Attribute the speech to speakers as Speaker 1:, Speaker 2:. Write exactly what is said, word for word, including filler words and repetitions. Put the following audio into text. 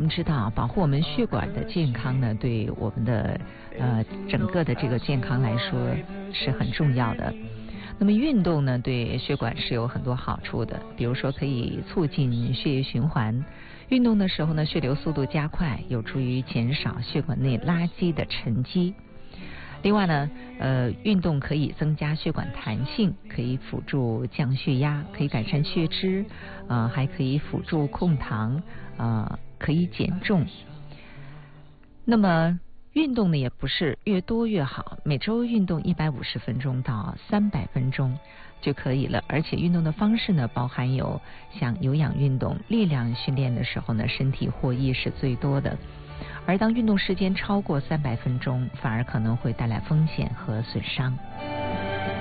Speaker 1: 们知道保护我们血管的健康呢，对我们的呃整个的这个健康来说是很重要的。那么运动呢，对血管是有很多好处的，比如说可以促进血液循环。运动的时候呢，血流速度加快，有助于减少血管内垃圾的沉积。另外呢，呃，运动可以增加血管弹性，可以辅助降血压，可以改善血脂，呃，还可以辅助控糖，呃，可以减重。那么运动呢，也不是越多越好，每周运动一百五十分钟到三百分钟就可以了。而且运动的方式呢，包含有像有氧运动、力量训练的时候呢，身体获益是最多的。而当运动时间超过三百分钟，反而可能会带来风险和损伤。